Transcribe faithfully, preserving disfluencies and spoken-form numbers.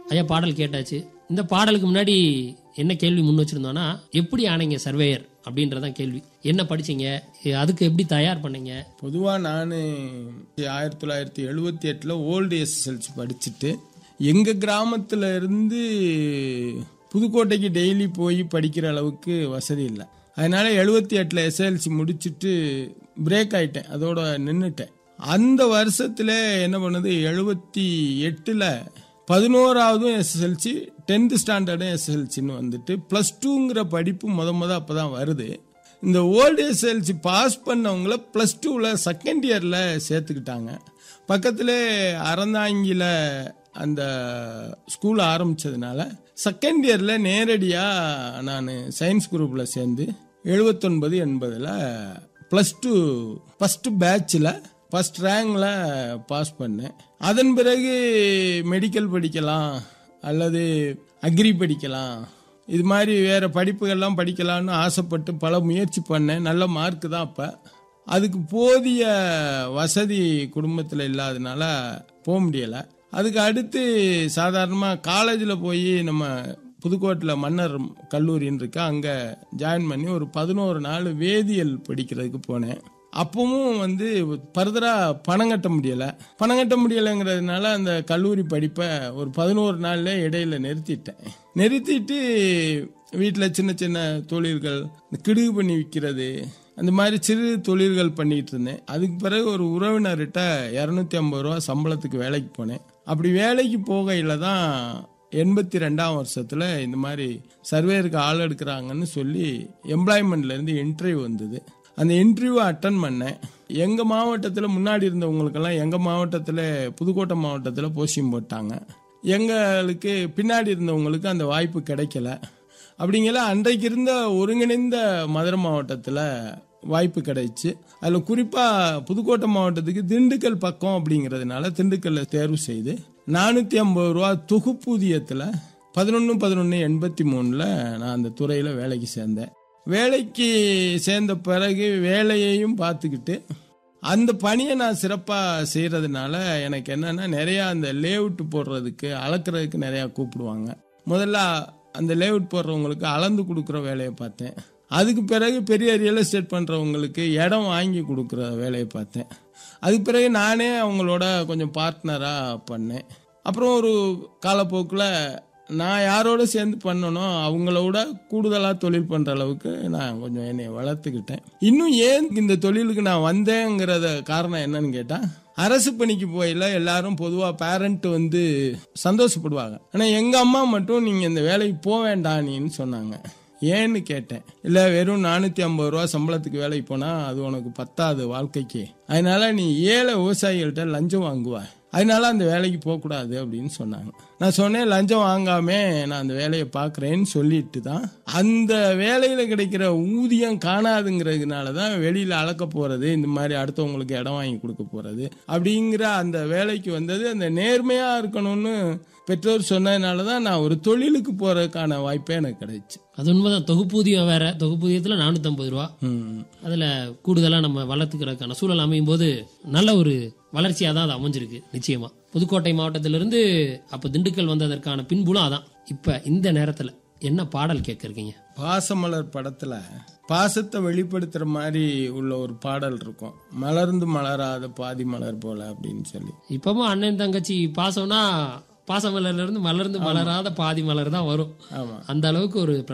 ஐயா பாடல் கேட்டாச்சு. இந்த பாடலுக்கு முன்னாடி என்ன கேள்வி முன் வச்சிருந்தோம்னா, எப்படி ஆனீங்க சர்வேயர் அப்படின்றதான் கேள்வி. என்ன படிச்சீங்க, அதுக்கு எப்படி தயார் பண்ணீங்க? பொதுவாக நான் ஆயிரத்தி தொள்ளாயிரத்தி எழுபத்தி எட்டில் ஓல்டு எஸ்எஸ்எல்சி படிச்சுட்டு எங்கள் கிராமத்தில் இருந்து புதுக்கோட்டைக்கு டெய்லி போய் படிக்கிற அளவுக்கு வசதி இல்லை. அதனால எழுபத்தி எட்டில் எஸ்எஸ்எல்சி முடிச்சுட்டு பிரேக் ஆயிட்டேன், அதோட நின்றுட்டேன். அந்த வருஷத்துல என்ன பண்ணுது, எழுபத்தி எட்டுல பதினோராவதும் எஸ்எஸ்எல்சி, டென்த் ஸ்டாண்டர்டும் எஸ்எஸ்எல்சின்னு வந்துட்டு பிளஸ் டூங்கிற படிப்பு முத முத அப்பதான் வருது. இந்த ஓல்டு எஸ்எஸ்எல்சி பாஸ் பண்ணவங்கள பிளஸ் டூவில் செகண்ட் இயர்ல சேர்த்துக்கிட்டாங்க. பக்கத்துல அறந்தாங்கில அந்த ஸ்கூல் ஆரம்பிச்சதுனால செகண்ட் இயர்ல நேரடியா நான் சயின்ஸ் குரூப்ல சேர்ந்து எழுபத்தொன்பது எண்பதுல plus two first பேட்ச்ல first ரேங்க்ல pass பண்ணேன். அதன் பிறகு மெடிக்கல் படிக்கலாம் அல்லது அக்ரி படிக்கலாம், இது மாதிரி வேற படிப்புகள்லாம் படிக்கலாம்னு ஆசைப்பட்டு பல முயற்சி பண்ணேன். நல்ல மார்க்கு தான். அப்போ அதுக்கு போதிய வசதி குடும்பத்தில் இல்லாதனால போக முடியலை. அதுக்கு அடுத்து சாதாரணமாக காலேஜில் போய் நம்ம புதுக்கோட்டையில் மன்னர் கல்லூரின்னு இருக்கு, அங்கே ஜாயின் பண்ணி ஒரு பதினோரு நாள் வேதியியல் படிக்கிறதுக்கு போனேன். அப்பவும் வந்து ஃபர்தரா பணம் கட்ட முடியலை. பணம் கட்ட முடியலைங்கிறதுனால அந்த கல்லூரி படிப்பை ஒரு பதினோரு நாள்ல இடையில நிறுத்திட்டேன். நிறுத்திட்டு வீட்டில் சின்ன சின்ன தொழில்கள், கிடுகு பண்ணி விற்கிறது, அந்த மாதிரி சிறு தொழில்கள் பண்ணிட்டு இருந்தேன். அதுக்கு பிறகு ஒரு உறவினர்கிட்ட இரநூத்தி ஐம்பது ரூபா சம்பளத்துக்கு வேலைக்கு போனேன். அப்படி வேலைக்கு போகையில தான் எண்பத்தி ரெண்டாம் வருஷத்துல இந்த மாதிரி சர்வேருக்கு ஆள் எடுக்கிறாங்கன்னு சொல்லி எம்ப்ளாய்மெண்ட்ல இருந்து இன்டர்வியூ வந்தது. அந்த இன்டர்வியூ அட்டன் பண்ணேன். எங்கள் மாவட்டத்தில் முன்னாடி இருந்தவங்களுக்கெல்லாம் எங்கள் மாவட்டத்தில் புதுக்கோட்டை மாவட்டத்தில் போஸ்டிங் போட்டாங்க. எங்களுக்கு பின்னாடி இருந்தவங்களுக்கு அந்த வாய்ப்பு கிடைக்கல. அப்படிங்கிற அன்றைக்கு இருந்த ஒருங்கிணைந்த மதுரை மாவட்டத்தில் வாய்ப்பு கிடைச்சு, அதில் குறிப்பாக புதுக்கோட்டை மாவட்டத்துக்கு திண்டுக்கல் பக்கம் அப்படிங்கிறதுனால திண்டுக்கல்ல தேர்வு செய்து நானூற்றி ஐம்பது ரூபா தொகுப்பூதியத்தில் பதினொன்று பதினொன்று எண்பத்தி மூணில் நான் அந்த துறையில் வேலைக்கு சேர்ந்தேன். வேலைக்கு சேர்ந்த பிறகு வேலையையும் பார்த்துக்கிட்டு அந்த பணியை நான் சிறப்பாக செய்கிறதுனால எனக்கு என்னன்னா, நிறையா அந்த லேஅவுட் போடுறதுக்கு அளக்குறதுக்கு நிறையா கூப்பிடுவாங்க. முதல்ல அந்த லேஅவுட் போடுறவங்களுக்கு அளந்து கொடுக்குற வேலையை பார்த்தேன். அதுக்கு பிறகு பெரிய ரியல் எஸ்டேட் பண்ணுறவங்களுக்கு இடம் வாங்கி கொடுக்குற வேலையை பார்த்தேன். அதுக்கு பிறகு நானே அவங்களோட கொஞ்சம் பார்ட்னராக பண்ணேன். அப்புறம் ஒரு காலப்போக்கில் நான் யாரோட சேர்ந்து பண்ணனோ அவங்களோட கூடுதலாக தொழில் பண்ணுற அளவுக்கு நான் கொஞ்சம் என்னை வளர்த்துக்கிட்டேன். இன்னும் ஏன் இந்த தொழிலுக்கு நான் வந்தேங்கிறத காரணம் என்னன்னு கேட்டால், அரசு பணிக்கு போயில எல்லாரும் பொதுவாக பேரண்ட் வந்து சந்தோஷப்படுவாங்க. ஆனால் எங்கள் அம்மா மட்டும் நீங்கள் இந்த வேலைக்கு போக வேண்டான்னு சொன்னாங்க. ஏன்னு கேட்டேன். இல்லை, வெறும் நானூற்றி ஐம்பது ரூபா சம்பளத்துக்கு வேலைக்கு போனால் அது உனக்கு பத்தாது வாழ்க்கைக்கு, அதனால நீ ஏழை விவசாயிகள்கிட்ட லஞ்சம் வாங்குவா, அதனால அந்த வேலைக்கு போகக்கூடாது அப்படின்னு சொன்னாங்க. நான் சொன்னேன், லஞ்சம் வாங்காம நான் அந்த வேலையை பார்க்குறேன்னு சொல்லிட்டு தான் அந்த வேலையில் கிடைக்கிற ஊதியம் காணாதுங்கிறதுனால தான் வெளியில் அளக்க போகிறது, இந்த மாதிரி அடுத்தவங்களுக்கு இடம் வாங்கி கொடுக்க போகிறது அப்படிங்கிற அந்த வேலைக்கு வந்தது. அந்த நேர்மையாக இருக்கணும்னு பெற்றோர் சொன்னதுனால தான் நான் ஒரு தொழிலுக்கு போகிறதுக்கான வாய்ப்பே எனக்கு கிடைச்சு. அது உண்மைதான். தொகுப்பூதியம் வேற, தொகுப்பூதியத்தில் நானூற்றி ஐம்பது ரூபா, அதில் கூடுதலாக நம்ம வளர்த்துக்கிறதுக்கான சூழல் அமையும் போது நல்ல ஒரு வளர்ச்சியாக தான் அது அமைஞ்சிருக்கு. நிச்சயமா புதுக்கோட்டை மாவட்டத்திலிருந்து அப்போ திண்டுக்கல் வந்ததற்கான பின்புலம் அதான். இப்போ இந்த நேரத்தில் என்ன பாடல் கேட்குறீங்க? பாசமலர் படத்துல பாசத்தை வெளிப்படுத்துற மாதிரி உள்ள ஒரு பாடல் இருக்கும், மலர்ந்து மலராத பாதி மலர் போல அப்படின்னு சொல்லி. இப்பவும் அண்ணன் தங்கச்சி பாசம்னா பாசமலர்ல இருந்து மலர்ந்து மலராத பாதி மலர் தான் வரும். அந்த அளவுக்கு ஒரு